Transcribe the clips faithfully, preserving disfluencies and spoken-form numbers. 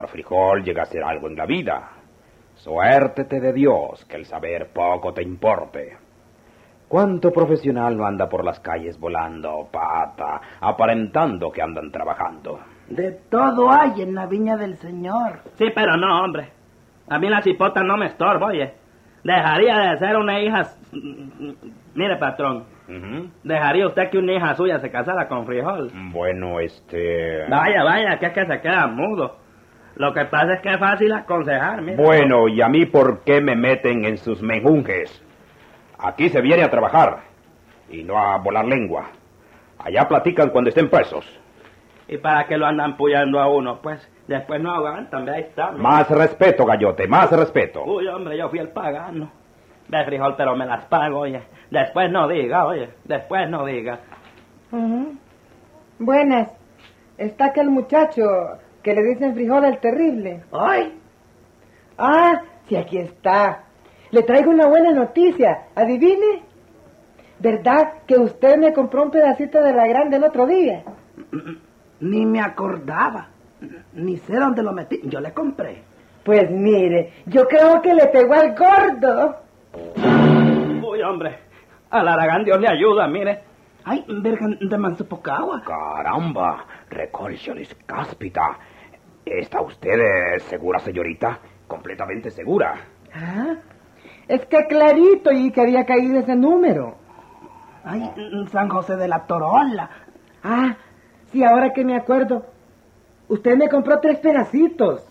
Frijol llega a ser algo en la vida. Suértete de Dios que el saber poco te importe. ¿Cuánto profesional no anda por las calles volando pata, aparentando que andan trabajando? De todo hay en la viña del Señor. Sí, pero no, hombre. A mí la cipota no me estorba, oye. Dejaría de ser una hija... Mire, patrón. Uh-huh. ¿Dejaría usted que una hija suya se casara con Frijol? Bueno, este... Vaya, vaya, que es que se queda mudo. Lo que pasa es que es fácil aconsejar, mire. Bueno, ¿y a mí por qué me meten en sus menjunjes? Aquí se viene a trabajar y no a volar lengua. Allá platican cuando estén presos. ¿Y para qué lo andan puyando a uno? Pues después no aguantan, ve, ahí está. Mire. Más respeto, gallote, más respeto. Uy, hombre, yo fui el pagano. Ve, Frijol, pero me las pago, oye. Después no diga, oye. Después no diga. Uh-huh. Buenas. Está aquel muchacho que le dicen Frijol el Terrible. ¡Ay! Ah, sí, aquí está. Le traigo una buena noticia. Adivine. ¿Verdad que usted me compró un pedacito de la grande el otro día? Ni me acordaba. Ni sé dónde lo metí. Yo le compré. Pues mire, yo creo que le pegó al gordo. Uy, hombre. Al Aragán Dios le ayuda, mire. Ay, verga de Mansupocagua. Caramba, recolcholis cáspita. ¿Está usted eh, segura, señorita? Completamente segura. Ah, es que clarito y que había caído ese número. Ay, San José de la Torola. Ah, sí, ahora que me acuerdo. Usted me compró tres pedacitos.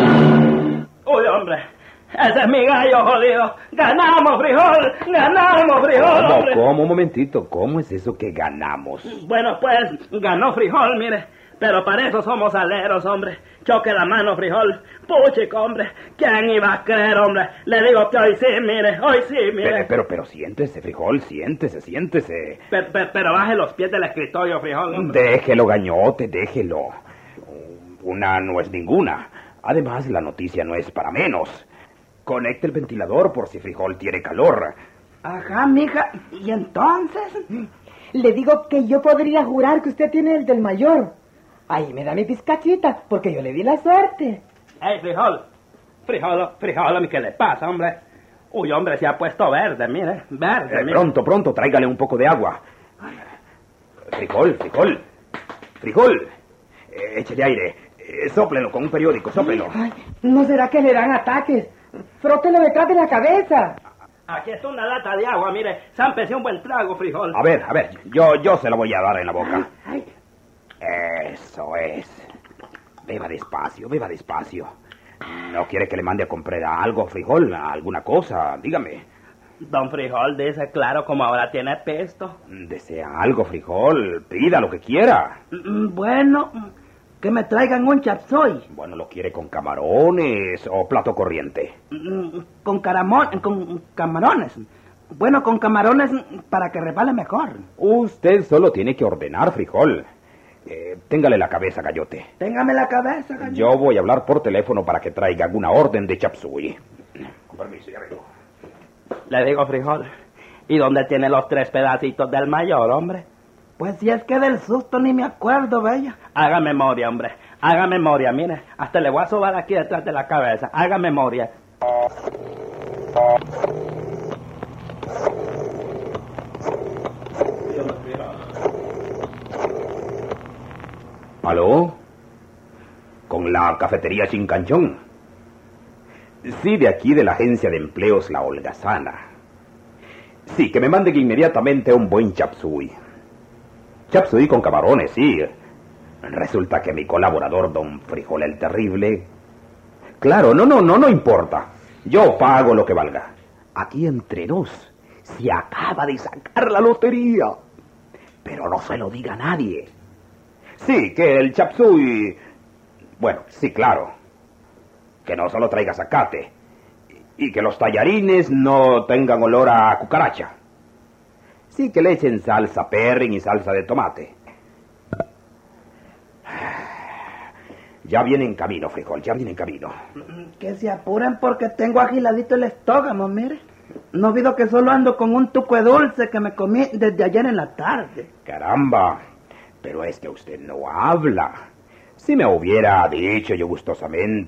Uy, hombre. Ese es mi gallo, jodido. ¡Ganamos, Frijol! ¡Ganamos, Frijol, ¿Cómo, hombre! cómo, un momentito? ¿Cómo es eso que ganamos? Bueno, pues, ganó Frijol, mire. Pero para eso somos aleros, hombre. Choque la mano, Frijol. Puchico, hombre. ¿Quién iba a creer, hombre? Le digo que hoy sí, mire. Hoy sí, mire. Pero, pero, pero siéntese, Frijol, siéntese, siéntese. Pero, pero, pero baje los pies del escritorio, Frijol, hombre. Déjelo, gañote, déjelo. Una no es ninguna. Además, la noticia no es para menos. Conecte el ventilador por si Frijol tiene calor. Ajá, mija. ¿Y entonces? Le digo que yo podría jurar que usted tiene el del mayor. Ahí me da mi pizcachita, porque yo le di la suerte. ¡Ey, Frijol! Frijol, Frijol, ¿qué le pasa, hombre? Uy, hombre, se ha puesto verde, mire. Verde, Eh, mire. pronto, pronto, tráigale un poco de agua. Frijol, Frijol. Frijol. Eh, échele aire. Eh, sóplelo con un periódico, sóplelo. Ay, ¿no será que le dan ataques? Frótelo detrás de la cabeza. Aquí está una lata de agua, mire. Zámpese un buen trago, Frijol. A ver, a ver, yo, yo se lo voy a dar en la boca. Ay, Eso es. Beba despacio, beba despacio. ¿No quiere que le mande a comprar algo, Frijol? ¿Alguna cosa? Dígame. Don Frijol dice claro como ahora tiene pesto. ¿Desea algo, Frijol? Pida lo que quiera. Mm, Bueno, que me traigan un chapsoy. Bueno, ¿lo quiere con camarones o plato corriente? Mm, Con caramón, con camarones. Bueno, con camarones para que resbale mejor. Usted solo tiene que ordenar, Frijol. Eh, téngale la cabeza, gallote. Téngame la cabeza, gallo. Yo voy a hablar por teléfono para que traiga alguna orden de chapsui. Con permiso, ya vengo. Le digo, Frijol. ¿Y dónde tiene los tres pedacitos del mayor, hombre? Pues si es que del susto ni me acuerdo, bella. Haga memoria, hombre. Haga memoria, mire. Hasta le voy a sobar aquí detrás de la cabeza. Haga memoria. ¿Aló? ¿Con la cafetería sin canchón? Sí, de aquí de la agencia de empleos La Holgazana. Sí, que me manden inmediatamente un buen chapsui. Chapsui con camarones, sí. Resulta que mi colaborador, don Frijol el Terrible... Claro, no, no, no, no importa. Yo pago lo que valga. Aquí entre nos, se acaba de sacar la lotería. Pero no se lo diga a nadie. Sí, que el chapsui... Bueno, sí, claro. Que no solo traiga zacate. Y que los tallarines no tengan olor a cucaracha. Sí, que le echen salsa perrin y salsa de tomate. Ya viene en camino, Frijol, ya viene en camino. Que se apuren porque tengo agiladito el estómago, mire. No olvido que solo ando con un tuco de dulce que me comí desde ayer en la tarde. Caramba, pero es que usted no habla. Si me hubiera dicho yo gustosamente